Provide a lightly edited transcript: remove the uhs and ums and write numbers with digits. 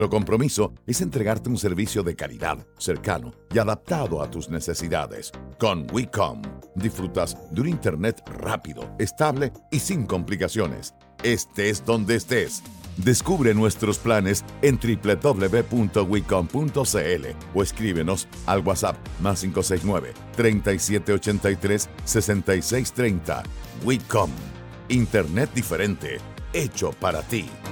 Nuestro compromiso es entregarte un servicio de calidad, cercano y adaptado a tus necesidades. Con WeCom, disfrutas de un internet rápido, estable y sin complicaciones. Estés donde estés. Descubre nuestros planes en www.wecom.cl o escríbenos al WhatsApp +569 3783 6630. WeCom, internet diferente, hecho para ti.